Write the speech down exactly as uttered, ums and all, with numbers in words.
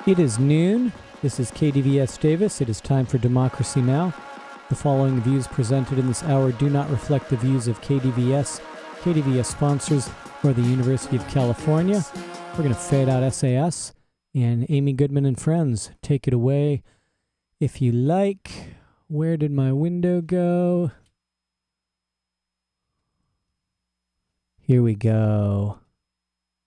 It is noon. This is K D V S Davis. It is time for Democracy Now! The following views presented in this hour do not reflect the views of K D V S, K D V S sponsors, or the University of California. We're going to fade out S A S, and Amy Goodman and friends, take it away if you like. Where did my window go? Here we go.